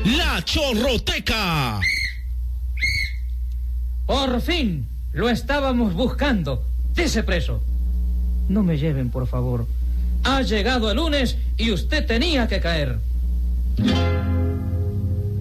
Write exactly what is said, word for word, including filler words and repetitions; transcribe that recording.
La Chorroteca. Por fin, lo estábamos buscando. Dese preso. No me lleven, por favor. Ha llegado el lunes y usted tenía que caer.